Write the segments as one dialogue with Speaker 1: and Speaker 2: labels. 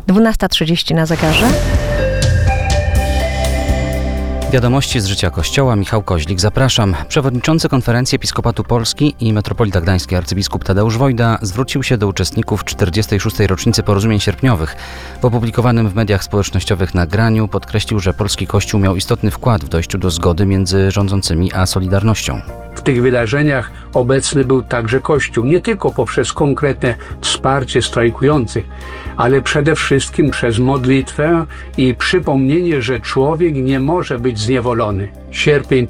Speaker 1: 12:30 na zegarze.
Speaker 2: Wiadomości z życia Kościoła. Michał Koźlik, zapraszam. Przewodniczący Konferencji Episkopatu Polski i Metropolita Gdański arcybiskup Tadeusz Wojda zwrócił się do uczestników 46. rocznicy porozumień sierpniowych. W opublikowanym w mediach społecznościowych nagraniu podkreślił, że polski Kościół miał istotny wkład w dojściu do zgody między rządzącymi a Solidarnością.
Speaker 3: W tych wydarzeniach obecny był także Kościół, nie tylko poprzez konkretne wsparcie strajkujących, ale przede wszystkim przez modlitwę i przypomnienie, że człowiek nie może być zniewolony. Sierpień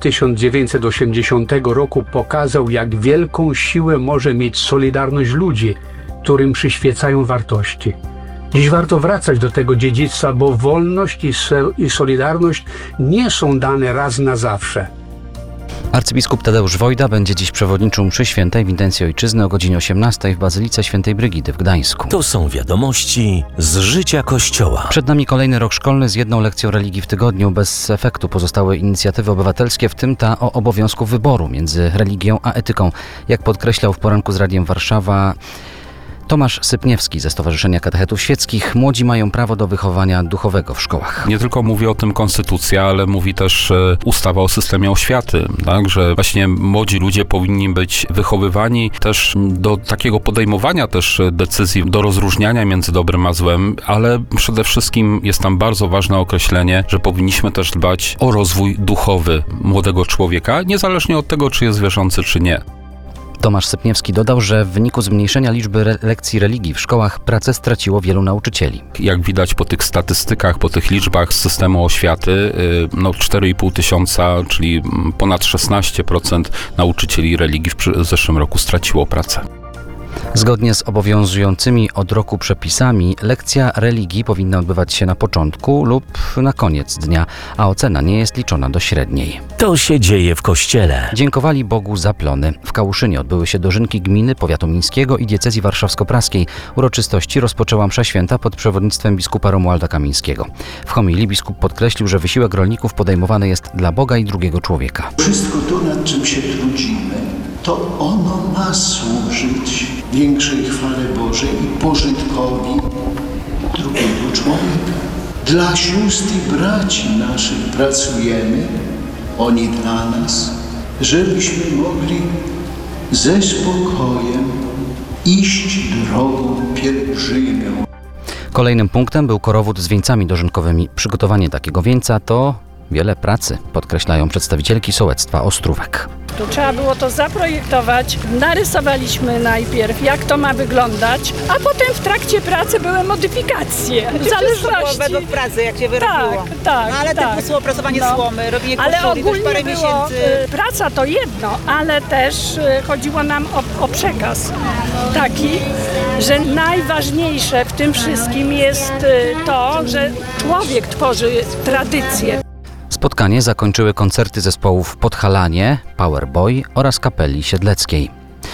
Speaker 3: 1980 roku pokazał, jak wielką siłę może mieć solidarność ludzi, którym przyświecają wartości. Dziś warto wracać do tego dziedzictwa, bo wolność i solidarność nie są dane raz na zawsze.
Speaker 2: Arcybiskup Tadeusz Wojda będzie dziś przewodniczył mszy świętej w intencji ojczyzny o godzinie 18 w Bazylice Świętej Brygidy w Gdańsku.
Speaker 4: To są wiadomości z życia Kościoła.
Speaker 2: Przed nami kolejny rok szkolny z jedną lekcją religii w tygodniu. Bez efektu pozostały inicjatywy obywatelskie, w tym ta o obowiązku wyboru między religią a etyką. Jak podkreślał w poranku z Radiem Warszawa Tomasz Sypniewski ze Stowarzyszenia Katechetów Świeckich, młodzi mają prawo do wychowania duchowego w szkołach.
Speaker 5: Nie tylko mówi o tym konstytucja, ale mówi też ustawa o systemie oświaty, tak? Że właśnie młodzi ludzie powinni być wychowywani też do takiego podejmowania też decyzji, do rozróżniania między dobrem a złem, ale przede wszystkim jest tam bardzo ważne określenie, że powinniśmy też dbać o rozwój duchowy młodego człowieka, niezależnie od tego, czy jest wierzący, czy nie.
Speaker 2: Tomasz Sypniewski dodał, że w wyniku zmniejszenia liczby lekcji religii w szkołach pracę straciło wielu nauczycieli.
Speaker 5: Jak widać po tych statystykach, po tych liczbach z systemu oświaty, 4,5 tysiąca, czyli ponad 16% nauczycieli religii w zeszłym roku straciło pracę.
Speaker 2: Zgodnie z obowiązującymi od roku przepisami lekcja religii powinna odbywać się na początku lub na koniec dnia, a ocena nie jest liczona do średniej.
Speaker 4: To się dzieje w Kościele.
Speaker 2: Dziękowali Bogu za plony. W Kałuszynie odbyły się dożynki gminy powiatu mińskiego i diecezji warszawsko-praskiej. Uroczystości rozpoczęła msza święta pod przewodnictwem biskupa Romualda Kamińskiego. W homilii biskup podkreślił, że wysiłek rolników podejmowany jest dla Boga i drugiego człowieka.
Speaker 6: Wszystko to, nad czym się trudzimy, to ono ma służyć większej chwale Bożej i pożytkowi drugiego człowieka. Dla sióstr i braci naszych pracujemy, oni dla nas, żebyśmy mogli ze spokojem iść drogą pielgrzymią.
Speaker 2: Kolejnym punktem był korowód z wieńcami dożynkowymi. Przygotowanie takiego wieńca to wiele pracy, podkreślają przedstawicielki sołectwa Ostrówek.
Speaker 7: Tu trzeba było to zaprojektować. Narysowaliśmy najpierw, jak to ma wyglądać, a potem w trakcie pracy były modyfikacje. W zależności.
Speaker 8: Według pracy, jak się wyrobiło.
Speaker 7: Tak.
Speaker 8: No, ale typu opracowanie słomy, robienie koszuli,
Speaker 7: ale
Speaker 8: też
Speaker 7: ogólnie
Speaker 8: parę
Speaker 7: było,
Speaker 8: miesięcy.
Speaker 7: praca to jedno, ale też chodziło nam o przekaz taki, że najważniejsze w tym wszystkim jest to, że człowiek tworzy tradycję.
Speaker 2: Spotkanie zakończyły koncerty zespołów Podhalanie, Powerboy oraz Kapeli Siedleckiej.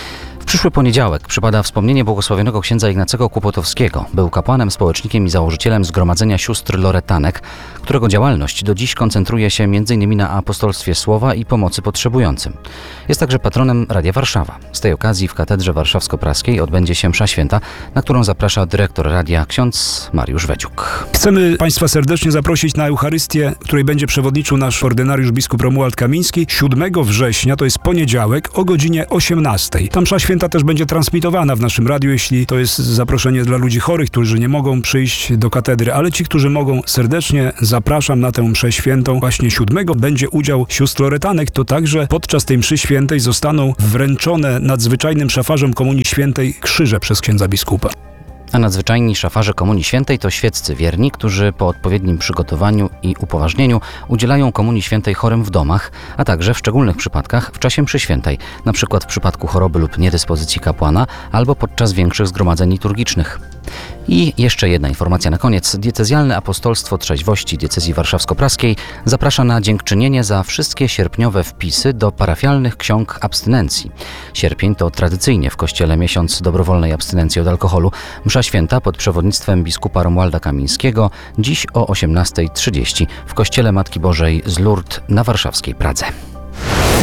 Speaker 2: W przyszły poniedziałek przypada wspomnienie błogosławionego księdza Ignacego Kłopotowskiego. Był kapłanem, społecznikiem i założycielem Zgromadzenia Sióstr Loretanek, którego działalność do dziś koncentruje się m.in. na apostolstwie słowa i pomocy potrzebującym. Jest także patronem Radia Warszawa. Z tej okazji w Katedrze Warszawsko-Praskiej odbędzie się msza święta, na którą zaprasza dyrektor radia ksiądz Mariusz Wedziuk.
Speaker 9: Chcemy Państwa serdecznie zaprosić na Eucharystię, której będzie przewodniczył nasz ordynariusz biskup Romuald Kamiński 7 września, to jest poniedziałek o godzinie 18. Ta msza święta też będzie transmitowana w naszym radiu, jeśli to jest zaproszenie dla ludzi chorych, którzy nie mogą przyjść do katedry, ale ci, którzy mogą, serdecznie zapraszam na tę mszę świętą. Właśnie 7 będzie udział sióstr Loretanek, to także podczas tej mszy świętej zostaną wręczone nadzwyczajnym szafarzom Komunii Świętej krzyże przez księdza biskupa.
Speaker 2: A nadzwyczajni szafarze Komunii Świętej to świeccy wierni, którzy po odpowiednim przygotowaniu i upoważnieniu udzielają Komunii Świętej chorym w domach, a także w szczególnych przypadkach w czasie mszy świętej, np. w przypadku choroby lub niedyspozycji kapłana albo podczas większych zgromadzeń liturgicznych. I jeszcze jedna informacja na koniec. Diecezjalne Apostolstwo Trzeźwości Diecezji Warszawsko-Praskiej zaprasza na dziękczynienie za wszystkie sierpniowe wpisy do parafialnych ksiąg abstynencji. Sierpień to tradycyjnie w Kościele miesiąc dobrowolnej abstynencji od alkoholu. Msza święta pod przewodnictwem biskupa Romualda Kamińskiego dziś o 18:30 w Kościele Matki Bożej z Lourdes na warszawskiej Pradze.